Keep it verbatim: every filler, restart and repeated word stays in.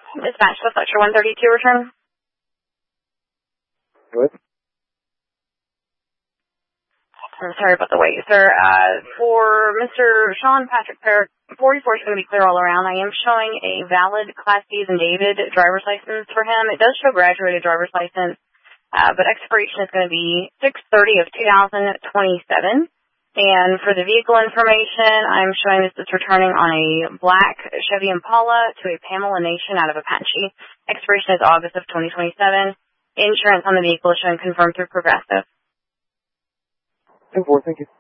Dispatch to Fletcher one thirty-two return. What? I'm sorry about the wait, sir. Uh, for Mister Sean Patrick Parrott, forty-four is going to be clear all around. I am showing a valid Class D and David driver's license for him. It does show graduated driver's license, uh, but expiration is going to be six thirty of two thousand twenty-seven. And for the vehicle information, I'm showing this is returning on a black Chevy Impala to a Pamela Nation out of Apache. Expiration is August of twenty twenty-seven. Insurance on the vehicle is showing confirmed through Progressive. ten four, thank you.